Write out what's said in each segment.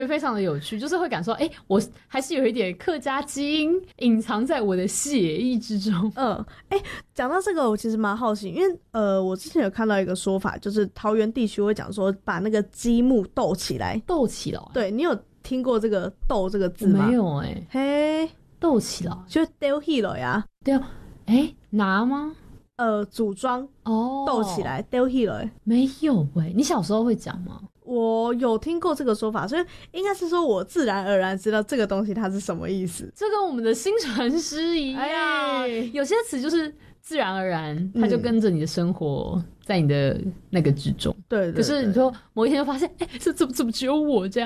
非常的有趣，就是会感受我还是有一点客家基因隐藏在我的血液之中。 讲到这个我其实蛮好奇，因为我之前有看到一个说法，就是桃园地区会讲说把那个积木斗起来。 斗起来？ 对，你有听过这个斗这个字吗？ 没有嘿， 斗起来就丢起来呀。 对啊，拿吗？ 组装哦， 斗起来丢起来。 没有你小时候会讲吗？ 我有听过这个说法，所以应该是说我自然而然知道这个东西它是什么意思。 这跟我们的新传师一样，有些词就是自然而然，它就跟着你的生活在你的那个之中。 对。 可是你说某一天就发现，怎么只有我这样？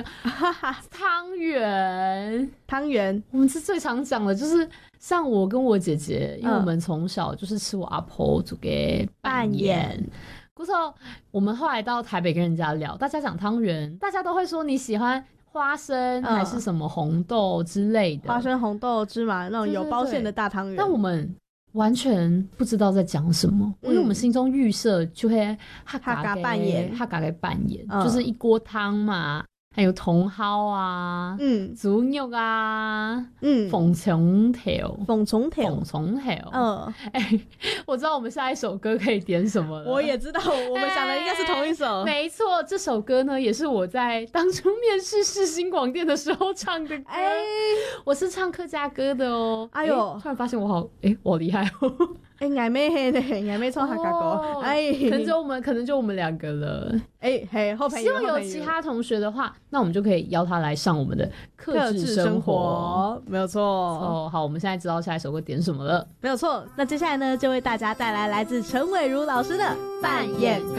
汤圆，我们是最常讲的，就是像我跟我姐姐，因为我们从小就是吃我阿婆煮给拌盐。故事我们后来到台北跟人家聊，大家讲汤圆，大家都会说你喜欢花生还是什么红豆之类的， 花生、红豆、芝麻那种有包馅的大汤圆。 但我们完全不知道在讲什么，因为我们心中预设就会哈嘎拌盐，就是一锅汤嘛，还有茼蒿啊，猪肉啊，凤虫条，我知道我们下一首歌可以点什么了。 我也知道，我们想的应该是同一首。 没错，这首歌呢也是我在当初面试世新广电的时候唱的歌。我是唱客家歌的哦。 哎呦， 突然发现我好厉害哦。 俺妹唱客家歌。 可能就我们两个了。 后朋友。 希望有其他同学的话，那我们就可以邀他来上我们的客制生活。 没有错。 好，我们现在知道下一首歌点什么了。 没有错。那接下来呢，就为大家带来来自陈伟如老师的《扮演》。